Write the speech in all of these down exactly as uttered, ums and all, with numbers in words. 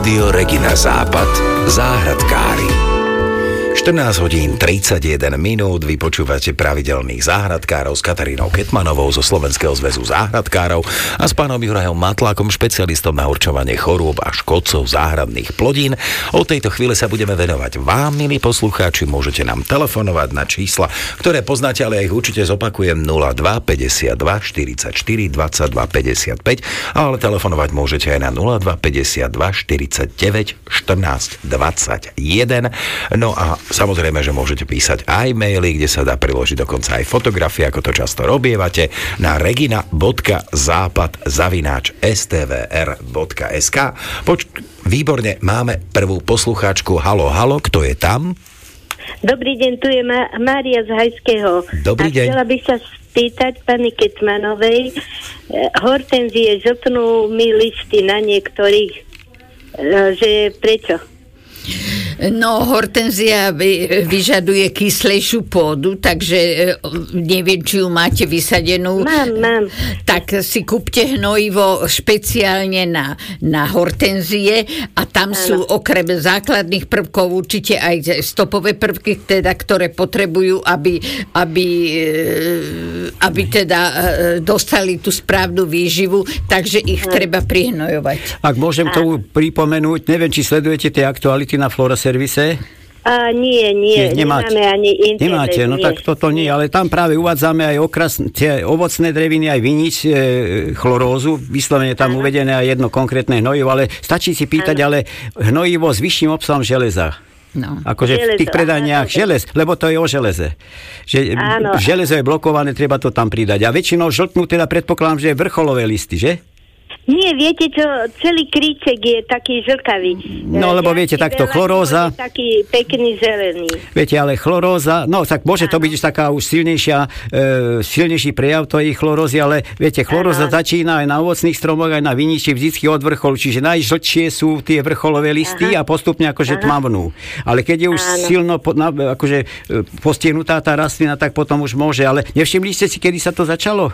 Rádio Regina Západ, záhradkári. štrnásť hodín tridsaťjeden minút, vy počúvate pravidelných záhradkárov s Katarínou Ketmanovou zo Slovenského zväzu záhradkárov a s pánom Jurajom Matlákom, špecialistom na určovanie chorôb a škodcov záhradných plodín. Od tejto chvíle sa budeme venovať vám, milí poslucháči, môžete nám telefonovať na čísla, ktoré poznáte, ale ja ich určite zopakujem: nula dva päťdesiatdva štyridsaťštyri dvadsaťdva päťdesiatpäť, ale telefonovať môžete aj na nula dva päťdesiatdva štyridsaťdeväť štrnásť dvadsaťjeden. No a samozrejme, že môžete písať aj maily, kde sa dá priložiť dokonca aj fotografie, ako to často robievate, na regina bodka západ zavináč es té vé er bodka es ká. Poč- Výborne, máme prvú poslucháčku. Halo, halo, kto je tam? Dobrý deň, tu je Ma- Mária z Hajského. Dobrý deň. A chcela by sa spýtať pani Ketmanovej, hortenzie žltnú mi listy na niektorých, že prečo? No, hortenzia vyžaduje kyslejšiu pôdu, takže neviem, či ju máte vysadenú. Mám, mám. Tak si kúpte hnojivo špeciálne na, na hortenzie a tam ano. Sú okrem základných prvkov určite aj stopové prvky, teda, ktoré potrebujú, aby, aby, aby teda dostali tú správnu výživu, takže ich ano. Treba prihnojovať. Ak môžem tomu pripomenúť, neviem, či sledujete tie aktuality na Flora Servise? A nie, nie, nie nemáme ani internet. Nemáte, no nie. Tak toto nie, ale tam práve uvádzame aj okras, tie ovocné dreviny, aj vinič, e, chlorózu, vyslovene tam ano. Uvedené aj jedno konkrétne hnojivo, ale stačí si pýtať, ano. Ale hnojivo s vyšším obsahom železa. No. Akože železo, v tých predaniach áno, želez, lebo to je o železe. Že železo je blokované, treba to tam pridať. A väčšinou žltnú teda predpokladám, že je vrcholové listy, že? Nie, viete čo, celý kríček je taký žlkavý. No, lebo viete, takto chloróza... Taký pekný zelený. Viete, ale chloróza, no tak môže to byť už taká už silnejšia, e, silnejší prejav tej chlorózy, ale viete, chloróza ano. Začína aj na ovocných stromoch, aj na viniči vždycky od vrcholu, čiže najžltšie sú tie vrcholové listy Aha. A postupne akože Aha. Tmavnú. Ale keď je už ano. Silno akože postihnutá tá rastlina, tak potom už môže, ale nevšimli ste si, kedy sa to začalo?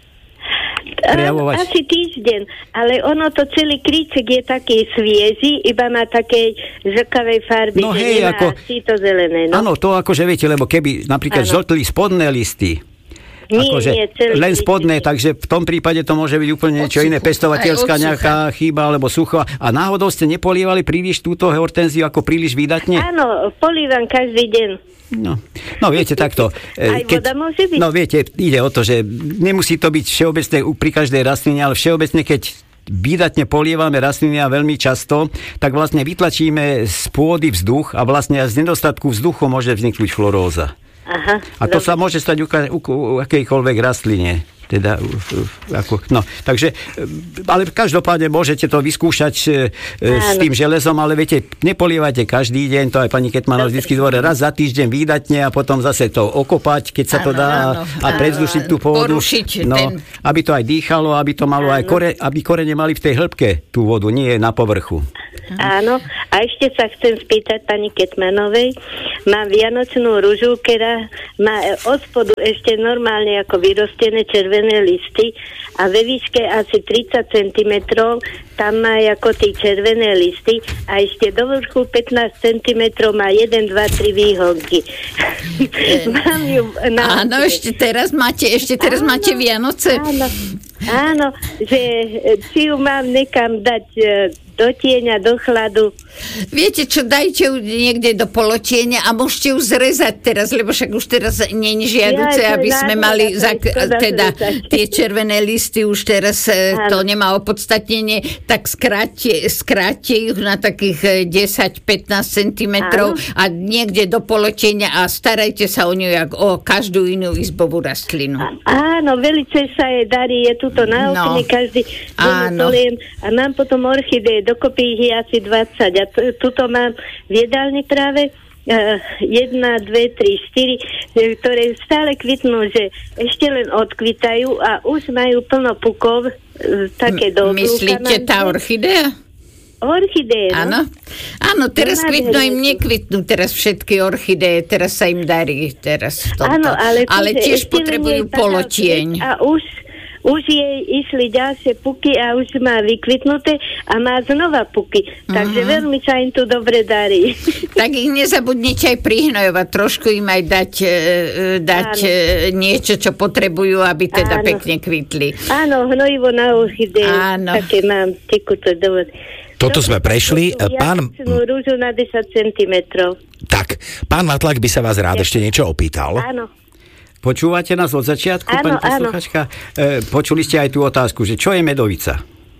Prejavovať. Asi týždeň, ale ono to celý kríček je taký svieži, iba má takej žlkavej farby, no že hej, nemá ako, síto zelené. No? Áno, to akože viete, lebo keby napríklad ano. Žltli spodné listy, nie, akože nie, len spodné, takže v tom prípade to môže byť úplne niečo iné, pestovateľská nejaká chyba alebo sucho. A náhodou ste nepolievali príliš túto hortenziu ako príliš výdatne? Áno, polívam každý deň. No, no viete, takto. Aj keď, voda môže byť? No viete, ide o to, že nemusí to byť všeobecne pri každej rastline, ale všeobecne, keď výdatne polievame rastliny a veľmi často, tak vlastne vytlačíme z pôdy vzduch a vlastne z nedostatku vzduchu môže vzniknúť chloróza. Aha, a to dobre. Sa môže stať u, u, u akejkoľvek rastline. Teda, ako, no, takže, ale každopádne môžete to vyskúšať e, s tým železom, ale viete, nepolievajte každý deň, to aj pani Ketmanov vždycky dvore, raz za týždeň výdatne a potom zase to okopať, keď sa to dá, áno, a predzdušiť tú pôdu, no, ten... aby to aj dýchalo, aby to malo áno. aj kore, aby korene mali v tej hĺbke tú vodu, nie na povrchu. Áno, a ešte sa chcem spýtať pani Ketmanovej, mám vianočnú ružu, ktorá má od spodu ešte normálne ako vyrostené červené listy a ve výške asi tridsať centimetrov tam má ako tie červené listy a ešte do vrchu pätnásť centimetrov má jeden, dva, tri výhonky. Mám ju na... Áno, ešte teraz máte, ešte teraz áno, máte Vianoce. Áno, áno, že či ju mám nekam dať do tieňa, do chladu. Viete čo, dajte ju niekde do polotieňa a môžete ju zrezať teraz, lebo však už teraz nie je žiaduce, ja, aby sme mali za, teda tie červené listy už teraz áno. To nemá opodstatnenie, tak skráte, skráte ich na takých desať pätnásť centimetrov a niekde do polotieňa a starajte sa o ňu jak o každú inú izbovú rastlinu. Áno, velice sa jej darí, je tuto na okne, no. Každý poliem a mám potom orchidee, dokopy ich je asi dvadsať a t- tuto mám v jedálni práve uh, jedna, dve, tri, štyri, ktoré stále kvitnú, že ešte len odkvitajú a už majú plno pukov, uh, také do myslíte tá orchidea? Orchidee, no? Áno, áno, teraz kvitnú im nekvitnú teraz všetky orchidee, teraz sa im darí teraz v tomto. Áno, ale, ale tiež potrebujú polotieň. A už už jej išli ďalšie puky a už má vykvitnuté a má znova puky. Takže uh-huh. veľmi sa im tu dobre darí. Tak ich nezabudnite aj prihnojovať, trošku im aj dať, dať niečo, čo potrebujú, aby teda Áno. pekne kvitli. Áno, hnojivo na orchideu. Áno. Také mám, tekuté dovod. Toto sme prešli. Pán... rúžu na desať centimetrov. Tak, pán Matlák by sa vás rád ešte niečo opýtal. Áno. Počúvate nás od začiatku, áno, pani posluchačka? E, počuli ste aj tú otázku, že čo je medovica?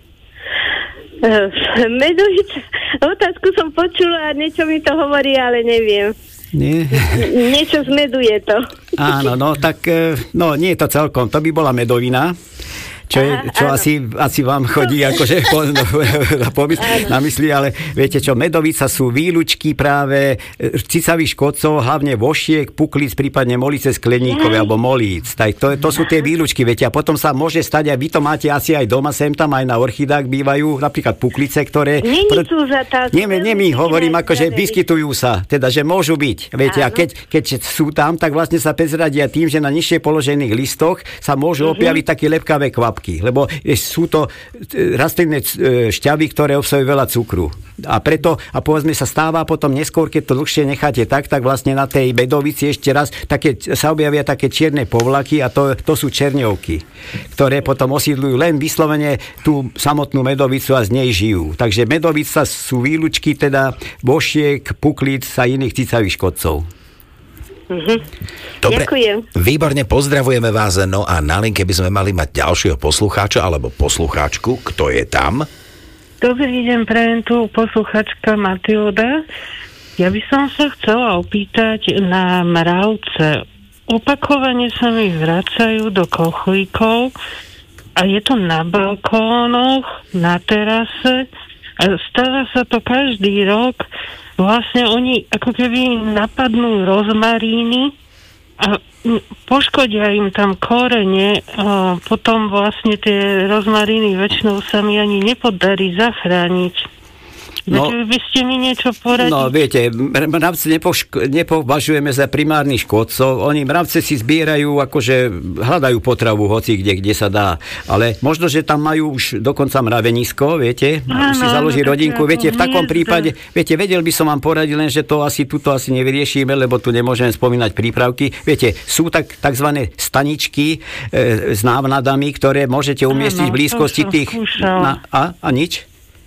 Uh, medovica? Otázku som počula a niečo mi to hovorí, ale neviem. Nie. Niečo zmeduje to. Áno, no tak, no nie je to celkom, to by bola medovina. Čo, je, čo asi, asi vám chodí akože po, no, na mysli, ale viete čo, medovica sú výlučky práve cicavých škodcov, hlavne vošiek, puklic, prípadne molice skleníkové alebo molíc. Tak to, to sú tie výlučky, viete, a potom sa môže stať, a vy to máte asi aj doma, sem tam aj na orchidách bývajú napríklad puklice, ktoré... Nie, pr- sú nie, nie my hovorím, akože vyskytujú sa, teda, že môžu byť, viete, Áno. a keď, keď sú tam, tak vlastne sa prezradia tým, že na nižšie položených listoch sa môžu uh-huh. objaviť také lepkavé kvapky. Lebo sú to rastlinné šťavy, ktoré obsahujú veľa cukru. A preto, a povedzme sa stáva potom neskôr, keď to dlhšie necháte tak, tak vlastne na tej medovici ešte raz také, sa objavia také čierne povlaky a to, to sú čerňovky, ktoré potom osídľujú len vyslovene tú samotnú medovicu a z nej žijú. Takže medovica sú výlučky teda vošiek, puklic a iných cicavých škodcov. Mm-hmm. Dobre, Ďakujem. Výborne, pozdravujeme vás. No a na linke by sme mali mať ďalšieho poslucháča alebo poslucháčku. Kto je tam? Dobrý deň, prajem tu posluchačka Matilda. Ja by som sa chcela opýtať na mravce. Opakovane sa mi vracajú do kochlíkov a je to na balkónoch, na terase a stáva sa to každý rok. Vlastne oni ako keby napadnú rozmaríny a poškodia im tam korene a potom vlastne tie rozmaríny väčšinou sa mi ani nepodarí zachrániť. No, by ste mi niečo poradiť? No, viete, mravce nepošk- nepovažujeme za primárnych škodcov. Oni mravce si zbierajú, akože hľadajú potravu hoci kde, kde sa dá. Ale možno, že tam majú už dokonca mravenisko, viete? Už si založí rodinku. Viete, v takom prípade, viete, vedel by som vám poradiť, len že to asi tuto asi nevyriešime, lebo tu nemôžeme spomínať prípravky. Viete, sú tak takzvané staničky e, s návnadami, ktoré môžete umiestniť v blízkosti tých... Na, a, a nič?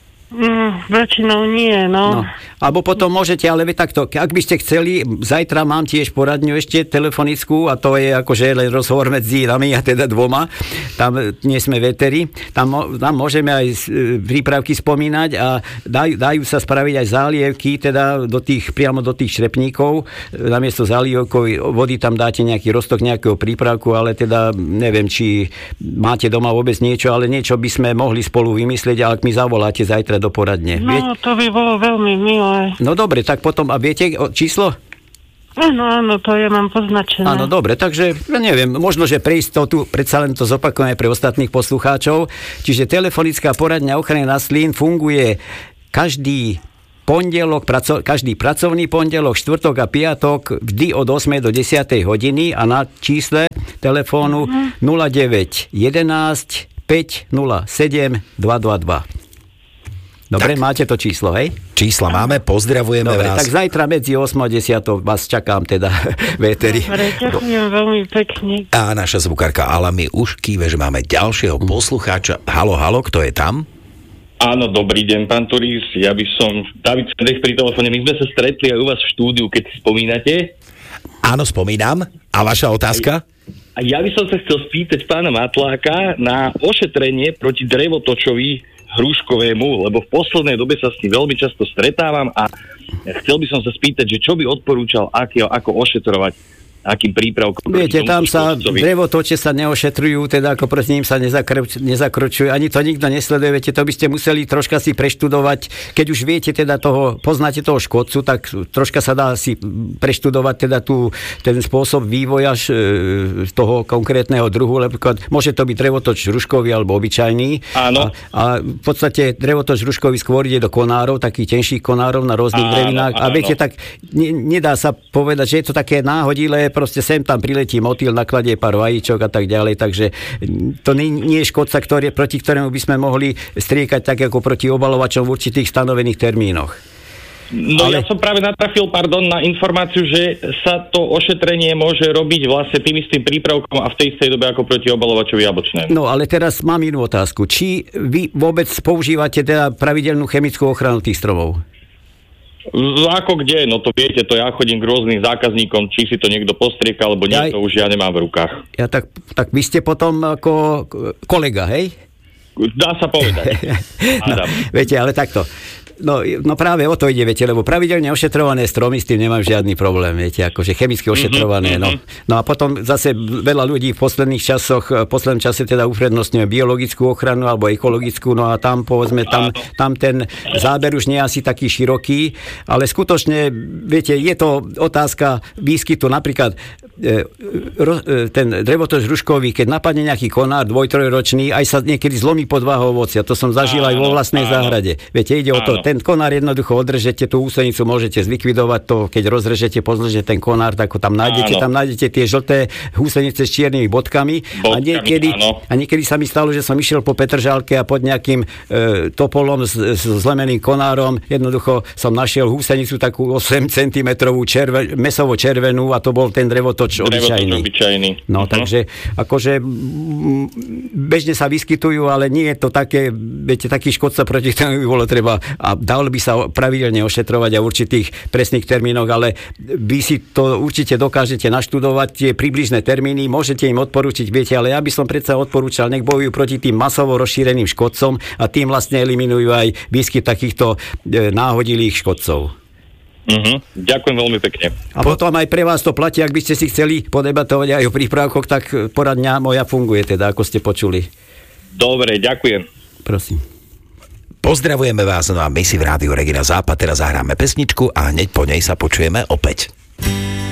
Mm, väčšinou nie, no. no. Alebo potom môžete, ale vy takto, ak by ste chceli, zajtra mám tiež poradňu ešte telefonickú a to je akože len rozhovor medzi nami a teda dvoma. Tam nie sme veteri. Tam, tam môžeme aj prípravky spomínať a dajú, dajú sa spraviť aj zálievky, teda do tých, priamo do tých šrepníkov. Namiesto zálievkov vody tam dáte nejaký roztok nejakého prípravku, ale teda neviem, či máte doma vôbec niečo, ale niečo by sme mohli spolu vymyslieť, ale ak mi zavoláte zajtra do poradne. No, Vie... to by bolo veľmi milé. No dobre, tak potom, a viete číslo? Áno, áno, to ja mám poznačené. Áno, dobre, takže, ja neviem, možno, že pre istotu, predsa len to zopakujeme pre ostatných poslucháčov. Čiže telefonická poradňa ochrany rastlín funguje každý pondelok, praco- každý pracovný pondelok, štvrtok a piatok, vždy od ôsmej do desiatej hodiny a na čísle telefónu uh-huh. nula deväť jedenásť päť nula sedem dva dva dva. Dobre, tak. Máte to číslo, hej? Čísla máme, pozdravujeme Dobre, vás. tak zajtra medzi ôsmou a desiatou vás čakám teda véteri. Dobre, ďakujem veľmi pekne. A naša zvukárka Ala mi už kýve, že máme ďalšieho poslucháča. Halo, halo, kto je tam? Áno, dobrý deň, pán Turís. Ja by som... David Svedek pri telefóne. My sme sa stretli aj u vás v štúdiu, keď si spomínate. Áno, spomínam. A vaša otázka? A ja by som sa chcel spýtať pána Matláka na ošetrenie proti drevotočovi hruškovému, lebo v poslednej dobe sa s tým veľmi často stretávam a chcel by som sa spýtať, že čo by odporúčal, aký, ako ošetrovať, akým prípravkom. Viete, tam sa drevotoče sa neošetrujú, teda ako proti ním sa nezakroč, nezakročujú, ani to nikto nesleduje, viete, to by ste museli troška si preštudovať, keď už viete teda toho, poznáte toho škodcu, tak troška sa dá si preštudovať teda tú, ten spôsob vývoja š, toho konkrétneho druhu, lebo môže to byť drevotoč ruškový alebo obyčajný. Áno. A, a v podstate drevotoč ruškový skôr ide do konárov, takých tenších konárov na rôznych áno, drevinách. áno. A viete, tak ne, nedá sa povedať, že je to také náhodilé, proste sem tam priletí motýl, nakladie pár vajíčok a tak ďalej, takže to nie, nie je škodca, ktorý, proti ktorému by sme mohli striekať tak ako proti obalovačom v určitých stanovených termínoch. No ale... ja som práve natrafil, pardon, na informáciu, že sa to ošetrenie môže robiť vlastne tým istým prípravkom a v tej istej dobe ako proti obalovačovi jablčnému. No ale teraz mám inú otázku. Či vy vôbec používate teda pravidelnú chemickú ochranu tých stromov? Ako kde? No to viete, to ja chodím k rôznym zákazníkom, či si to niekto postrieka, alebo nie, ja... to už ja nemám v rukách. Ja tak, tak vy ste potom ako kolega, hej? Dá sa povedať. No, viete, ale takto. No, no práve o to ide, viete, lebo pravidelne ošetrované stromy, s tým nemám žiadny problém, viete, akože chemicky ošetrované, no. No a potom zase veľa ľudí v posledných časoch, v poslednom čase teda uprednostňuje biologickú ochranu alebo ekologickú, no a tam povedzme, tam, tam ten záber už nie je asi taký široký, ale skutočne, viete, je to otázka výskytu, napríklad ten drevotoč hruškový, keď napadne nejaký konár dvoj-trojročný, aj sa niekedy zlomí pod váhou ovocia, to som zažil aj vo vlastnej záhrade. Viete, ide o to, ten konár jednoducho održete, tú úsenicu môžete zlikvidovať, to keď rozrežete, pozležete ten konár, tak ho tam nájdete, áno. Tam nájdete tie žlté húsenice s čiernymi bodkami, bodkami a, niekedy, a niekedy sa mi stalo, že som išiel po Petržalke a pod nejakým e, topolom s, s zlemeným konárom, jednoducho som našiel húsenicu takú osem centimetrov červe, mesovo červenú a to bol ten drevotoč obyčajný. obyčajný. No, uh-huh. Takže akože bežne sa vyskytujú, ale nie je to také, viete, taký škodca, proti tomu by bolo treba a dalo by sa pravidelne ošetrovať a v určitých presných termínoch, ale vy si to určite dokážete naštudovať, tie približné termíny, môžete im odporúčiť, viete, ale ja by som predsa odporúčal, nech bojujú proti tým masovo rozšíreným škodcom a tým vlastne eliminujú aj výskyt takýchto e, náhodilých škodcov. Uh-huh. Ďakujem veľmi pekne. A potom aj pre vás to platí, ak by ste si chceli podebatovať aj o prípravkoch, tak poradňa moja funguje teda, ako ste počuli. Dobre, ďakujem. Prosím. Pozdravujeme vás, no a my si v rádiu Regina Západ teraz zahráme pesničku a hneď po nej sa počujeme opäť.